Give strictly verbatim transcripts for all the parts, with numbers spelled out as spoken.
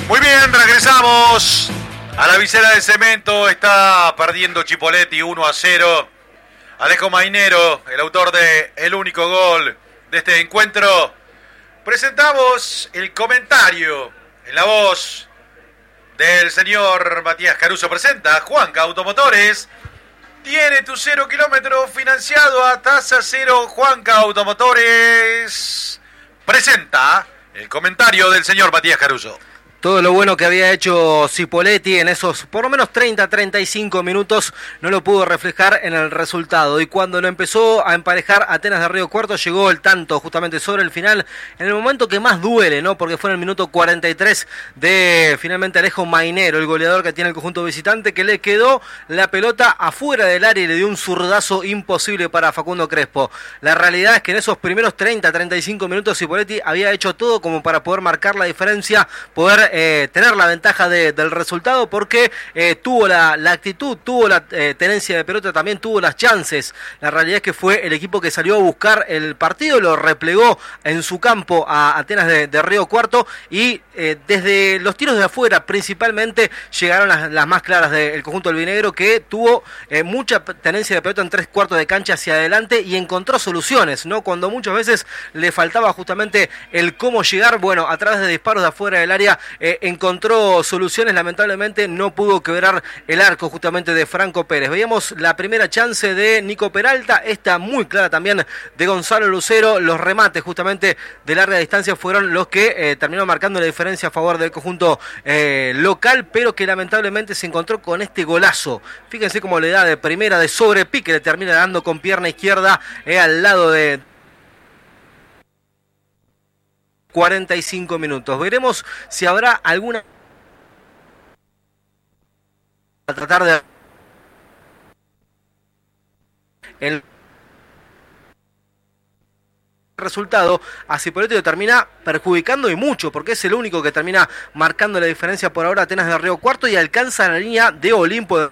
Muy bien, regresamos a la visera de cemento. Está perdiendo Chipoleti uno a cero. Alejo Mainero, el autor de el único gol de este encuentro. Presentamos el comentario en la voz del señor Matías Caruso. Presenta Juanca Automotores. Tiene tu cero kilómetro financiado a tasa cero. Juanca Automotores presenta el comentario del señor Matías Caruso. Todo lo bueno que había hecho Cipolletti en esos por lo menos treinta a treinta y cinco minutos no lo pudo reflejar en el resultado. Y cuando lo empezó a emparejar Atenas de Río Cuarto, llegó el tanto justamente sobre el final, en el momento que más duele, ¿no? Porque fue en el minuto cuarenta y tres de finalmente Alejo Mainero, el goleador que tiene el conjunto visitante, que le quedó la pelota afuera del área y le dio un zurdazo imposible para Facundo Crespo. La realidad es que en esos primeros treinta a treinta y cinco minutos Cipolletti había hecho todo como para poder marcar la diferencia, poder Eh, tener la ventaja de, del resultado, porque eh, tuvo la, la actitud, tuvo la eh, tenencia de pelota, también tuvo las chances. La realidad es que fue el equipo que salió a buscar el partido, lo replegó en su campo a Atenas de, de Río Cuarto y eh, desde los tiros de afuera principalmente llegaron las, las más claras del conjunto albinegro, que tuvo eh, mucha tenencia de pelota en tres cuartos de cancha hacia adelante y encontró soluciones, ¿no? Cuando muchas veces le faltaba justamente el cómo llegar, bueno, a través de disparos de afuera del área, Eh, encontró soluciones. Lamentablemente no pudo quebrar el arco justamente de Franco Pérez. Veíamos la primera chance de Nico Peralta, esta muy clara también de Gonzalo Lucero. Los remates justamente de larga distancia fueron los que eh, terminaron marcando la diferencia a favor del conjunto eh, local, pero que lamentablemente se encontró con este golazo. Fíjense cómo le da de primera, de sobrepique, le termina dando con pierna izquierda eh, al lado de cuarenta y cinco minutos. Veremos si habrá alguna a tratar de el resultado a Cipolletti lo termina perjudicando y mucho, porque es el único que termina marcando la diferencia por ahora. Atenas de Río Cuarto, y alcanza la línea de Olimpo de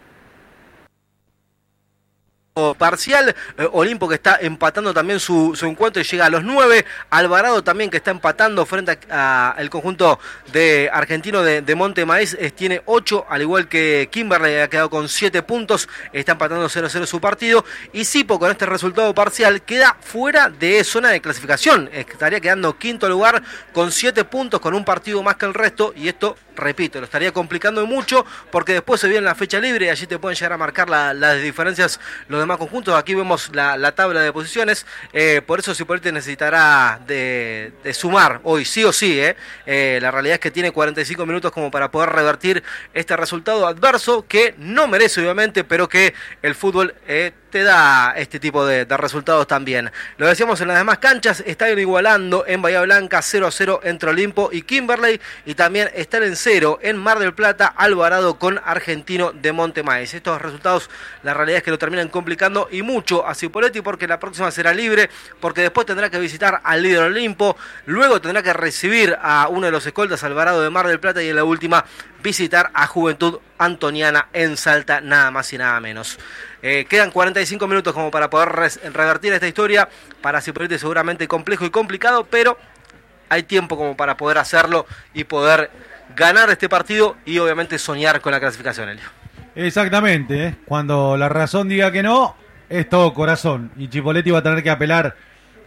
parcial. eh, Olimpo que está empatando también su, su encuentro y llega a los nueve. Alvarado también, que está empatando frente al conjunto de argentino de, de Monte Maíz, es, tiene ocho, al igual que Kimberley, ha quedado con siete puntos, está empatando cero a cero su partido. Y Cipo, con este resultado parcial, queda fuera de zona de clasificación, estaría quedando quinto lugar con siete puntos, con un partido más que el resto, y esto, repito, lo estaría complicando mucho, porque después se viene la fecha libre y allí te pueden llegar a marcar la, las diferencias los demás conjuntos. Aquí vemos la, la tabla de posiciones, eh, por eso Cipolletti necesitará de, de sumar hoy, sí o sí. Eh. Eh, la realidad es que tiene cuarenta y cinco minutos como para poder revertir este resultado adverso, que no merece obviamente, pero que el fútbol eh, te da este tipo de, de resultados también. Lo decíamos en las demás canchas, están igualando en Bahía Blanca cero a cero entre Olimpo y Kimberley, y también están en cero en Mar del Plata, Alvarado con Argentino de Monte Maíz. Estos resultados, la realidad es que lo terminan complicando y mucho a Cipolletti, porque la próxima será libre, porque después tendrá que visitar al líder Olimpo, luego tendrá que recibir a uno de los escoltas, Alvarado de Mar del Plata, y en la última visitar a Juventud Antoniana en Salta, nada más y nada menos. Eh, quedan cuarenta y cinco minutos como para poder res- revertir esta historia. Para Cipolletti seguramente complejo y complicado, pero hay tiempo como para poder hacerlo y poder ganar este partido y obviamente soñar con la clasificación, Elio. Exactamente, ¿eh? Cuando la razón diga que no, es todo corazón, y Cipolletti va a tener que apelar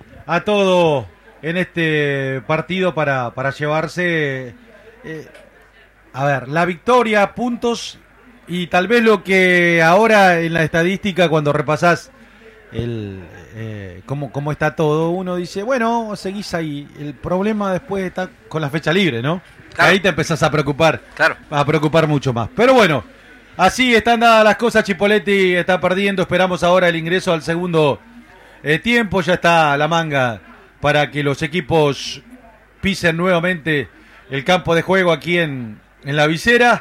a todo en este partido para, para llevarse eh, a ver, la victoria, puntos, y tal vez lo que ahora en la estadística, cuando repasás el eh, cómo, cómo está todo, uno dice, bueno, seguís ahí. El problema después está con la fecha libre, ¿no? Claro. Ahí te empezás a preocupar, claro. a preocupar mucho más. Pero bueno, así están dadas las cosas. Cipolletti está perdiendo. Esperamos ahora el ingreso al segundo eh, tiempo. Ya está la manga para que los equipos pisen nuevamente el campo de juego aquí en, en la visera.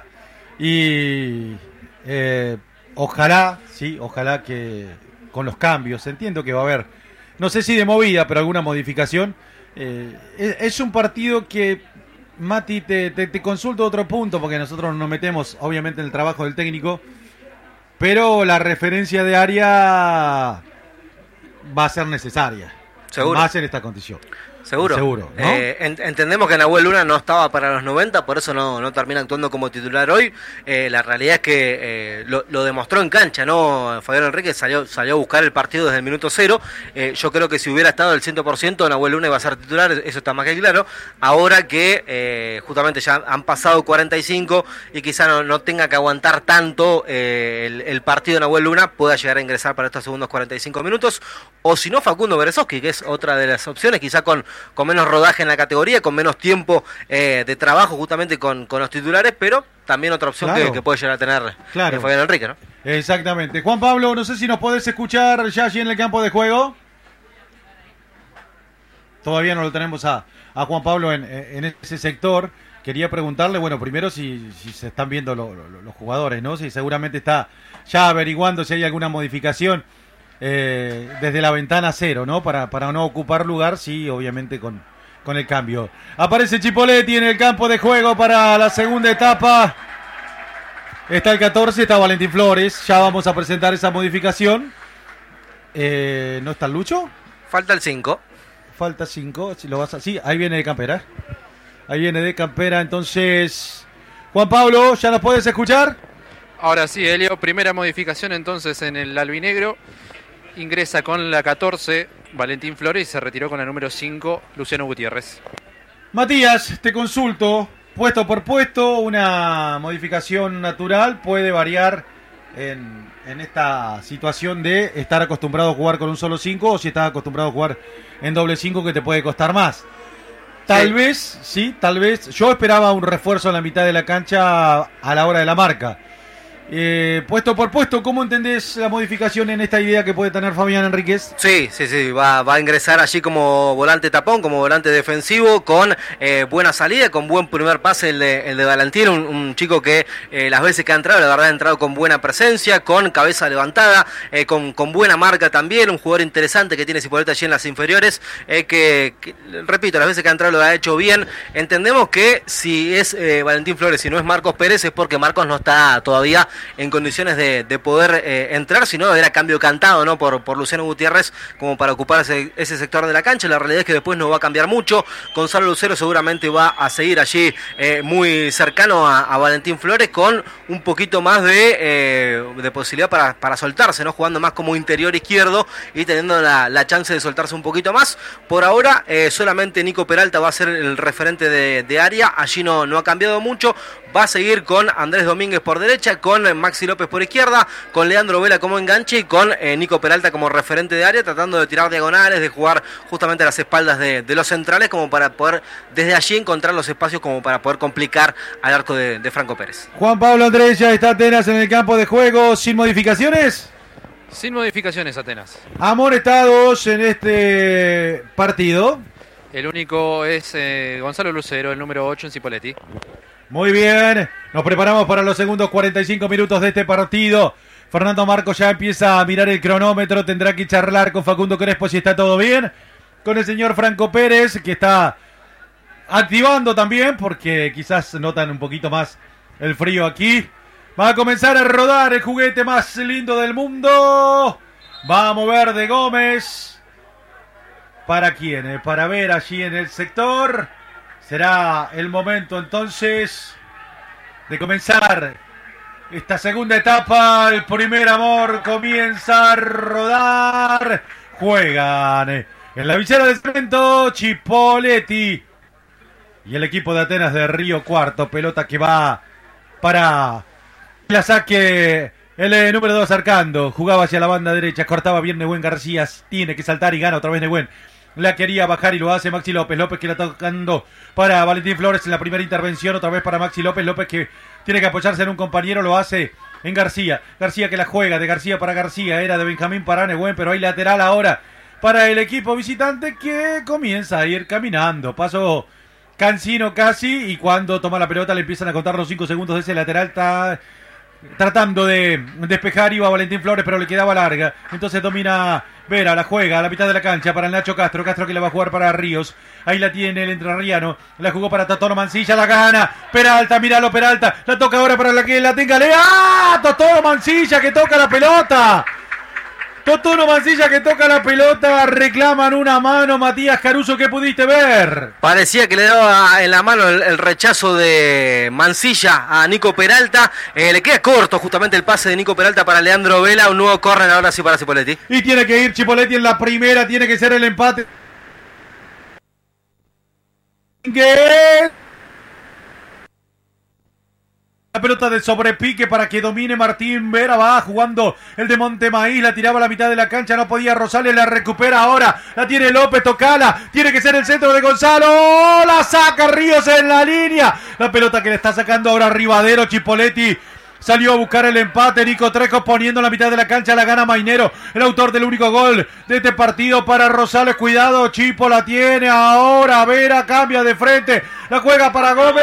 Y eh, ojalá, sí, ojalá que con los cambios, entiendo que va a haber, no sé si de movida, pero alguna modificación. Eh, es, es un partido que, Mati, te, te, te consulto otro punto, porque nosotros nos metemos obviamente en el trabajo del técnico, pero la referencia de área va a ser necesaria, ¿seguro? Más en esta condición. Seguro. Seguro, ¿no? Eh, en, entendemos que Nahuel Luna no estaba para los noventa, por eso no, no termina actuando como titular hoy. Eh, la realidad es que eh, lo, lo demostró en cancha, ¿no? Fabián Enríquez salió, salió a buscar el partido desde el minuto cero. Eh, yo creo que si hubiera estado el cien por ciento, Nahuel Luna iba a ser titular, eso está más que claro. Ahora que eh, justamente ya han pasado cuarenta y cinco y quizá no, no tenga que aguantar tanto eh, el, el partido de Nahuel Luna, pueda llegar a ingresar para estos segundos cuarenta y cinco minutos. O si no, Facundo Berezovsky, que es otra de las opciones, quizá con, con menos rodaje en la categoría, con menos tiempo eh, de trabajo justamente con, con los titulares, pero también otra opción claro. que, que puede llegar a tener claro. eh, Fabián Enrique, ¿no? Exactamente. Juan Pablo, no sé si nos podés escuchar ya allí en el campo de juego. Todavía no lo tenemos a, a Juan Pablo en, en ese sector. Quería preguntarle, bueno, primero si, si se están viendo lo, lo, los jugadores, ¿no? Si seguramente está ya averiguando si hay alguna modificación eh, desde la ventana cero, ¿no? Para, para no ocupar lugar, sí, obviamente con, con el cambio. Aparece Chipoletti en el campo de juego para la segunda etapa. Está el catorce, está Valentín Flores. Ya vamos a presentar esa modificación. Eh, ¿No está el Lucho? Falta el cinco. Falta cinco. Si lo vas a... Sí, ahí viene de Campera. Ahí viene de Campera. Entonces, Juan Pablo, ¿ya nos puedes escuchar? Ahora sí, Elio. Primera modificación entonces en el albinegro. Ingresa con la catorce Valentín Flores y se retiró con la número cinco Luciano Gutiérrez. Matías, te consulto. Puesto por puesto, una modificación natural puede variar en, en esta situación de estar acostumbrado a jugar con un solo cinco o si estás acostumbrado a jugar en doble cinco, que te puede costar más. Tal sí. vez, sí, tal vez. Yo esperaba un refuerzo en la mitad de la cancha a la hora de la marca. Eh, puesto por puesto, ¿cómo entendés la modificación en esta idea que puede tener Fabián Enríquez? Sí, sí, sí, va, va a ingresar allí como volante tapón, como volante defensivo, con eh, buena salida, con buen primer pase el de, el de Valentín, un, un chico que eh, las veces que ha entrado, la verdad ha entrado con buena presencia, con cabeza levantada, eh, con, con buena marca también, un jugador interesante que tiene Cipolletti allí en las inferiores, eh, que, que, repito, las veces que ha entrado lo ha hecho bien. Entendemos que si es eh, Valentín Flores, si no es Marcos Pérez, es porque Marcos no está todavía en condiciones de, de poder eh, entrar, sino era cambio cantado, ¿no? Por, por Luciano Gutiérrez, como para ocupar ese, ese sector de la cancha. La realidad es que después no va a cambiar mucho. Gonzalo Lucero seguramente va a seguir allí eh, muy cercano a, a Valentín Flores, con un poquito más de, eh, de posibilidad para, para soltarse, ¿no? Jugando más como interior izquierdo y teniendo la, la chance de soltarse un poquito más. Por ahora, eh, solamente Nico Peralta va a ser el referente de, de área. Allí no, no ha cambiado mucho. Va a seguir con Andrés Domínguez por derecha, con Maxi López por izquierda, con Leandro Vela como enganche y con eh, Nico Peralta como referente de área, tratando de tirar diagonales, de jugar justamente a las espaldas de, de los centrales, como para poder desde allí encontrar los espacios como para poder complicar al arco de, de Franco Pérez. Juan Pablo Andrés, ya está Atenas en el campo de juego, sin modificaciones. Sin modificaciones, Atenas. Amonestados en este partido. El único es eh, Gonzalo Lucero, el número ocho en Cipolletti. Muy bien, nos preparamos para los segundos cuarenta y cinco minutos de este partido. Fernando Marcos ya empieza a mirar el cronómetro, tendrá que charlar con Facundo Crespo si está todo bien. Con el señor Franco Pérez, que está activando también, porque quizás notan un poquito más el frío aquí. Va a comenzar a rodar el juguete más lindo del mundo. Va a mover de Gómez. ¿Para quién? Para ver allí en el sector. Será el momento entonces de comenzar esta segunda etapa. El primer amor comienza a rodar. Juegan en la visera de cemento Chipoletti y el equipo de Atenas de Río Cuarto. Pelota que va para la saque el eh, número dos Arcando. Jugaba hacia la banda derecha, cortaba bien Nehuen García. Tiene que saltar y gana otra vez Nehuen. La quería bajar y lo hace Maxi López. López que la está tocando para Valentín Flores en la primera intervención. Otra vez para Maxi López. López que tiene que apoyarse en un compañero. Lo hace en García. García que la juega. De García para García. Era de Benjamín para Nehuen. Pero hay lateral ahora para el equipo visitante, que comienza a ir caminando. Paso Cancino casi. Y cuando toma la pelota le empiezan a contar los cinco segundos de ese lateral. Está tratando de despejar, iba Valentín Flores, pero le quedaba larga. Entonces domina Vera, la juega a la mitad de la cancha para el Nacho Castro. Castro que la va a jugar para Ríos. Ahí la tiene el entrerriano. La jugó para Totoro Mancilla, la gana Peralta, míralo Peralta. La toca ahora para la que la tenga Lea. ¡Ah! Totoro Mancilla que toca la pelota. Totono Mancilla que toca la pelota, reclaman una mano. Matías Caruso, ¿qué pudiste ver? Parecía que le daba en la mano el, el rechazo de Mancilla a Nico Peralta. Eh, le queda corto justamente el pase de Nico Peralta para Leandro Vela. Un nuevo córner ahora sí para Cipoletti. Y tiene que ir Chipoletti en la primera, tiene que ser el empate. ¿Qué? La pelota de sobrepique para que domine Martín Vera. Va jugando el de Montemaíz. La tiraba a la mitad de la cancha. No podía Rosales. La recupera ahora. La tiene López. Tocala. Tiene que ser el centro de Gonzalo. La saca Ríos en la línea. La pelota que le está sacando ahora Rivadero. Chipoletti salió a buscar el empate. Nico Trejo poniendo en la mitad de la cancha. La gana Mainero, el autor del único gol de este partido para Rosales. Cuidado, Chipo la tiene ahora. Vera cambia de frente. La juega para Gómez.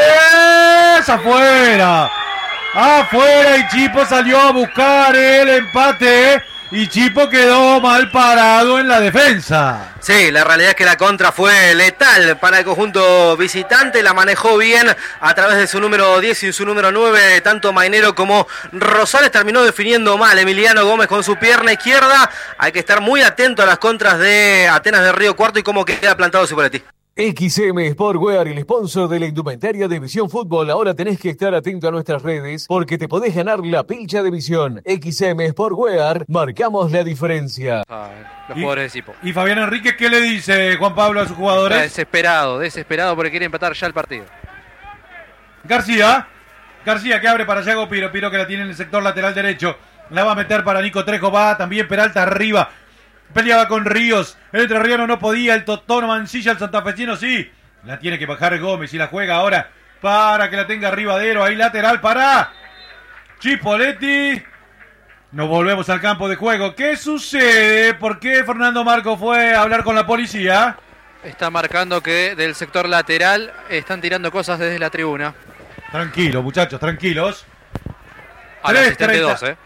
Afuera. Afuera y Chipo salió a buscar el empate. Y Chipo quedó mal parado en la defensa. Sí, la realidad es que la contra fue letal para el conjunto visitante. La manejó bien a través de su número diez y su número nueve. Tanto Mainero como Rosales terminó definiendo mal. Emiliano Gómez con su pierna izquierda. Hay que estar muy atento a las contras de Atenas de Río Cuarto y cómo queda plantado Cipoletti. X M Sportwear, el sponsor de la indumentaria de Visión Fútbol. Ahora tenés que estar atento a nuestras redes porque te podés ganar la pilcha de Visión. X M Sportwear, marcamos la diferencia. Ah, los jugadores de Cipo. ¿Y Fabián Enríquez qué le dice Juan Pablo a sus jugadores? Está desesperado, desesperado porque quiere empatar ya el partido. García, García que abre para Yago Piro, Piro que la tiene en el sector lateral derecho. La va a meter para Nico Trejo, va también Peralta arriba. Peleaba con Ríos, el entrerriano no podía, el Totono Mancilla, el santafesino sí. La tiene que bajar Gómez y la juega ahora para que la tenga Rivadero, ahí lateral para Chipoletti. Nos volvemos al campo de juego. ¿Qué sucede? ¿Por qué Fernando Marco fue a hablar con la policía? Está marcando que del sector lateral están tirando cosas desde la tribuna. Tranquilos, muchachos, tranquilos. Al asistente dos, eh.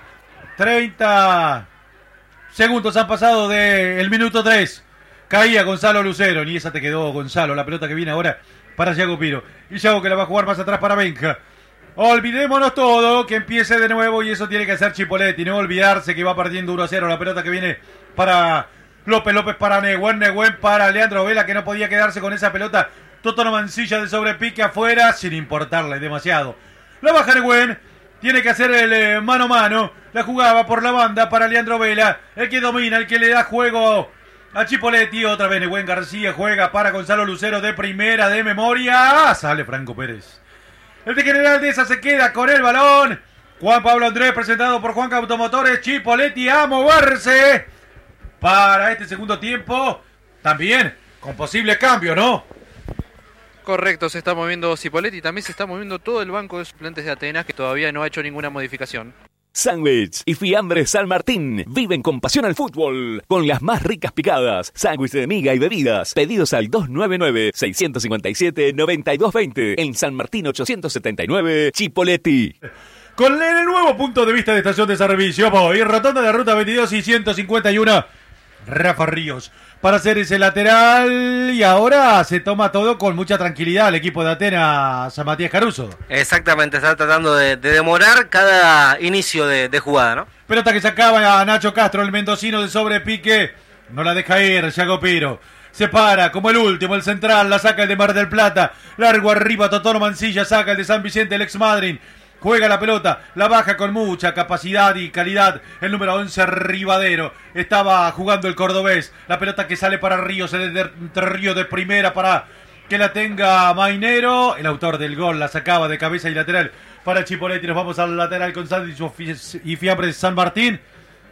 treinta segundos han pasado del minuto tres. Caía Gonzalo Lucero. Ni esa te quedó, Gonzalo. La pelota que viene ahora para Yago Piro. Y Yago que la va a jugar más atrás para Benja. Olvidémonos todo, que empiece de nuevo. Y eso tiene que hacer Chipoletti. No olvidarse que va perdiendo uno a cero. La pelota que viene para López. López para Negüen. Negüen para Leandro Vela, que no podía quedarse con esa pelota. Totono Mancilla de sobrepique afuera, sin importarle demasiado. La baja Negüen. Tiene que hacer el eh, mano a mano. La jugaba por la banda para Leandro Vela. El que domina, el que le da juego a Chipoletti. Otra vez Negüen García juega para Gonzalo Lucero de primera, de memoria. Sale Franco Pérez. El de General Deza se queda con el balón. Juan Pablo Andrés presentado por Juanca Automotores. Chipoletti a moverse para este segundo tiempo. También con posible cambio, ¿no? Correcto, se está moviendo Cipoletti. También se está moviendo todo el banco de suplentes de Atenas, que todavía no ha hecho ninguna modificación. Sándwich y Fiambres San Martín viven con pasión al fútbol, con las más ricas picadas, sándwich de miga y bebidas. Pedidos al dos nueve nueve, seis cinco siete, nueve dos dos cero en San Martín ochocientos setenta y nueve, Chipoletti. Con el nuevo punto de vista de estación de servicio, voy rotonda de ruta veintidós y ciento cincuenta y uno. Rafa Ríos para hacer ese lateral y ahora se toma todo con mucha tranquilidad el equipo de Atenas a Matías Caruso. Exactamente, está tratando de, de demorar cada inicio de, de jugada, ¿no? Pelota que sacaba a Nacho Castro, el mendocino de sobrepique, no la deja ir Yago Piro. Se para como el último, el central, la saca el de Mar del Plata, largo arriba Totono Mancilla, saca el de San Vicente, el ex Madrid. Juega la pelota, la baja con mucha capacidad y calidad. El número once, Rivadero. Estaba jugando el cordobés. La pelota que sale para Ríos, el de Entre Ríos de primera para que la tenga Mainero. El autor del gol la sacaba de cabeza y lateral para Chipoletti. Nos vamos al lateral con Sándwich y Fiambres San Martín.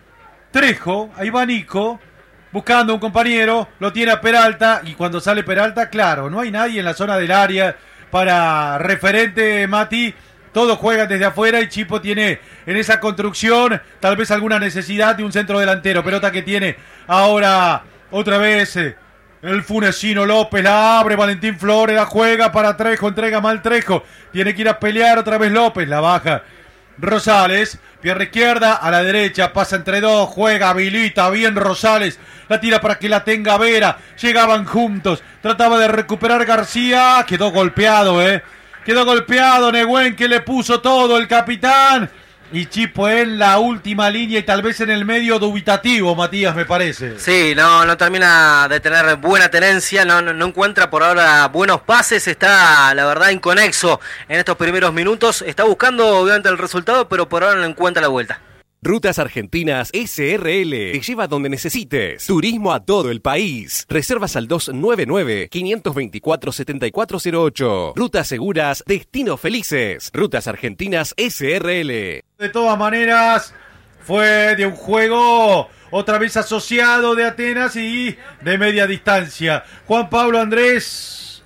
Trejo, ahí va Nico, buscando un compañero. Lo tiene a Peralta y cuando sale Peralta, claro, no hay nadie en la zona del área para referente Mati. Todos juegan desde afuera y Chipo tiene en esa construcción tal vez alguna necesidad de un centro delantero. Pelota que tiene ahora otra vez eh, el Funesino López. La abre Valentín Flores, la juega para Trejo, entrega mal Trejo. Tiene que ir a pelear otra vez López, la baja Rosales. Pierna izquierda a la derecha, pasa entre dos, juega, habilita bien Rosales. La tira para que la tenga Vera. Llegaban juntos, trataba de recuperar García. Quedó golpeado, eh. Quedó golpeado Negüen, que le puso todo el capitán. y Chipo en la última línea y tal vez en el medio dubitativo, Matías, me parece. Sí, no, no termina de tener buena tenencia, no, no, no encuentra por ahora buenos pases, está la verdad inconexo en estos primeros minutos, está buscando obviamente el resultado, pero por ahora no encuentra la vuelta. Rutas Argentinas S R L te lleva donde necesites. Turismo a todo el país. Reservas al dos nueve nueve, cinco dos cuatro, siete cuatro cero ocho. Rutas seguras, destinos felices. Rutas Argentinas S R L. De todas maneras, fue de un juego otra vez asociado de Atenas y de media distancia. Juan Pablo Andrés,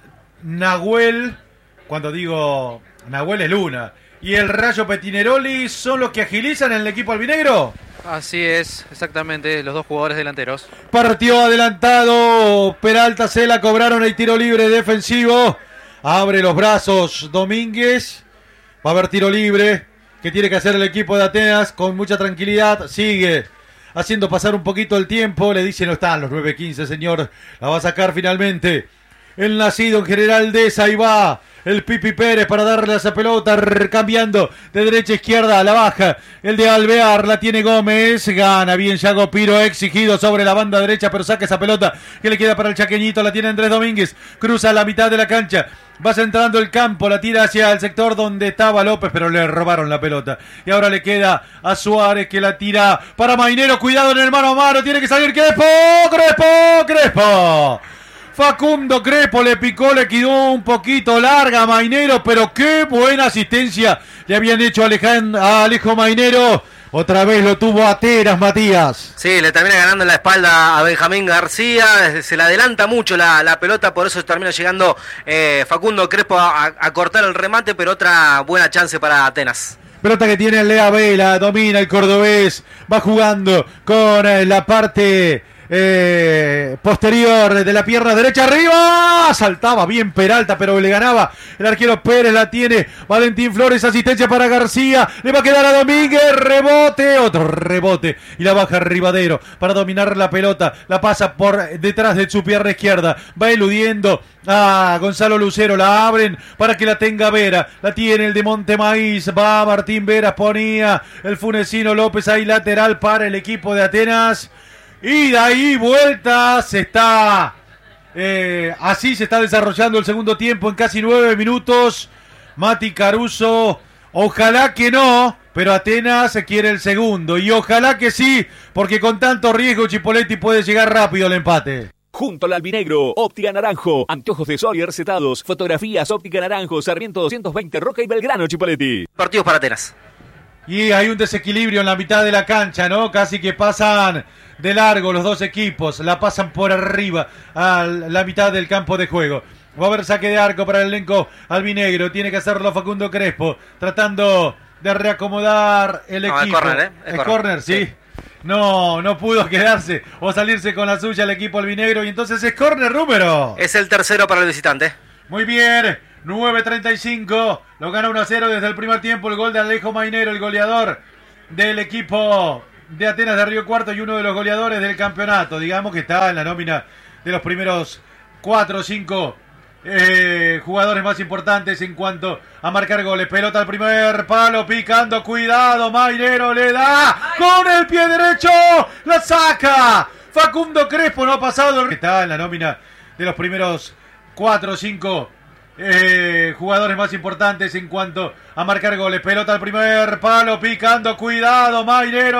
Nahuel, cuando digo Nahuel es Luna, y el Rayo Petineroli son los que agilizan en el equipo albinegro. Así es, exactamente, los dos jugadores delanteros. Partió adelantado, Peralta se la cobraron el tiro libre defensivo. Abre los brazos Domínguez, va a haber tiro libre que tiene que hacer el equipo de Atenas con mucha tranquilidad. Sigue haciendo pasar un poquito el tiempo, le dice no están los nueve quince, señor, la va a sacar finalmente el nacido en General Deza, ahí va el Pipi Pérez para darle a esa pelota, cambiando de derecha a izquierda, la baja, el de Alvear, la tiene Gómez, gana bien Yago Piro, exigido sobre la banda derecha, pero saca esa pelota que le queda para el chaqueñito, la tiene Andrés Domínguez, cruza la mitad de la cancha, va centrando el campo, la tira hacia el sector donde estaba López, pero le robaron la pelota, y ahora le queda a Suárez que la tira para Mainero, cuidado en el mano a mano, tiene que salir Crespo, Crespo, Crespo. Facundo Crespo le picó, le quedó un poquito larga a Mainero, pero qué buena asistencia le habían hecho a, Alejand- a Alejo Mainero. Otra vez lo tuvo Atenas, Matías. Sí, le termina ganando en la espalda a Benjamín García, se le adelanta mucho la, la pelota, por eso termina llegando eh, Facundo Crespo a, a cortar el remate, pero otra buena chance para Atenas. Pelota que tiene Lea Vela, domina el cordobés, va jugando con eh, la parte eh, posterior de la pierna derecha, arriba, saltaba bien Peralta, pero le ganaba el arquero Pérez, la tiene Valentín Flores, asistencia para García, le va a quedar a Domínguez, rebote, otro rebote, y la baja Rivadero para dominar la pelota, la pasa por detrás de su pierna izquierda, va eludiendo a Gonzalo Lucero, la abren para que la tenga Vera, la tiene el de Montemaíz, va Martín Vera, ponía el Funesino López ahí lateral para el equipo de Atenas, y de ahí vuelta, se está eh, así se está desarrollando el segundo tiempo en casi nueve minutos. Mati Caruso, ojalá que no, pero Atenas se quiere el segundo, y ojalá que sí, porque con tanto riesgo Chipoletti puede llegar rápido al empate. Junto al albinegro, Óptica Naranjo, anteojos de sol y recetados, fotografías, Óptica Naranjo, Sarmiento doscientos veinte, Roca y Belgrano, Chipoletti. Partidos para Atenas. Y hay un desequilibrio en la mitad de la cancha, ¿no? Casi que pasan de largo los dos equipos, la pasan por arriba a la mitad del campo de juego. Va a haber saque de arco para el elenco albinegro, tiene que hacerlo Facundo Crespo, tratando de reacomodar el no, equipo. Es córner, ¿eh? Es córner, sí. sí. No, no pudo quedarse o salirse con la suya el equipo albinegro, y entonces es córner número. Es el tercero para el visitante. Muy bien. nueve treinta y cinco, lo gana uno a cero desde el primer tiempo, el gol de Alejo Mainero, el goleador del equipo de Atenas de Río Cuarto y uno de los goleadores del campeonato, digamos que está en la nómina de los primeros cuatro o cinco eh, jugadores más importantes en cuanto a marcar goles. Pelota al primer palo, picando, cuidado, Mainero le da con el pie derecho, la saca, Facundo Crespo, no ha pasado, está en la nómina de los primeros cuatro o cinco Eh, jugadores más importantes en cuanto a marcar goles. Pelota al primer palo, picando, cuidado, Mainero.